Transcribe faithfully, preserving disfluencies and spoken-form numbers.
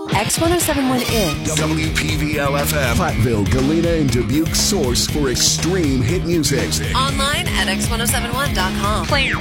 X ten seventy-one is W P V L F M, Platteville, Galena, and Dubuque's source for extreme hit music. online at x ten seventy-one dot com. Playing